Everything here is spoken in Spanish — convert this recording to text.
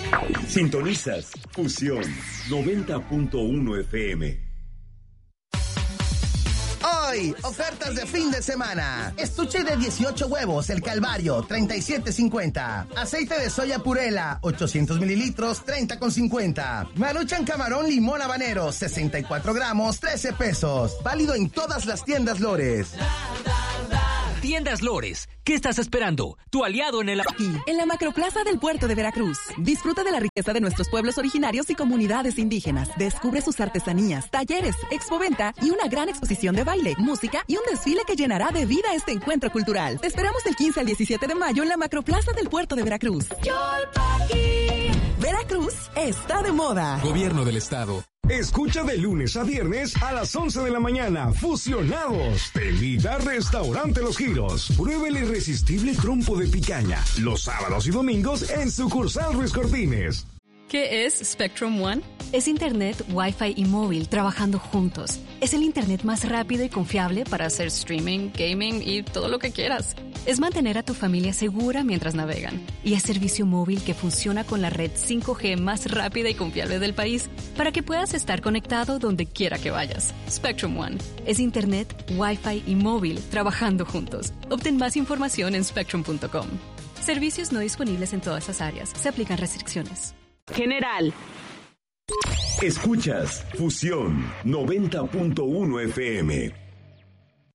Sintonizas Fusión 90.1 FM. Hoy, ofertas de fin de semana. Estuche de 18 huevos, el Calvario, 37.50. Aceite de soya Purela, 800 mililitros, 30.50. Maruchan camarón limón habanero, 64 gramos, 13 pesos. Válido en todas las tiendas Lores. Tiendas Lores, ¿qué estás esperando? Tu aliado en el... Aquí, en la Macroplaza del Puerto de Veracruz. Disfruta de la riqueza de nuestros pueblos originarios y comunidades indígenas. Descubre sus artesanías, talleres, expoventa y una gran exposición de baile, música y un desfile que llenará de vida este encuentro cultural. Te esperamos del 15 al 17 de mayo en la Macroplaza del Puerto de Veracruz. Veracruz está de moda. Gobierno del Estado. Escucha de lunes a viernes a las 11 de la mañana. Fusionados. Te invita Restaurante Los Giros. Prueba el irresistible trompo de picaña. Los sábados y domingos en sucursal Ruiz Cortines. ¿Qué es Spectrum One? Es Internet, Wi-Fi y móvil trabajando juntos. Es el Internet más rápido y confiable para hacer streaming, gaming y todo lo que quieras. Es mantener a tu familia segura mientras navegan. Y es servicio móvil que funciona con la red 5G más rápida y confiable del país para que puedas estar conectado donde quiera que vayas. Spectrum One. Es Internet, Wi-Fi y móvil trabajando juntos. Obtén más información en spectrum.com. Servicios no disponibles en todas las áreas. Se aplican restricciones. General. Escuchas Fusión 90.1 FM.